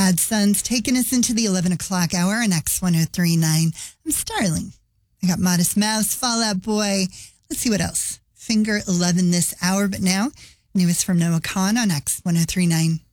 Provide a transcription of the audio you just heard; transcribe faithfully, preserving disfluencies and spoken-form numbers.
Bad Sons taking us into the eleven o'clock hour on X one oh three point nine. I'm Starling. I got Modest Mouse, Fall Out Boy. Let's see what else. Finger eleven this hour, but now, newest from Noah Khan on X one oh three point nine.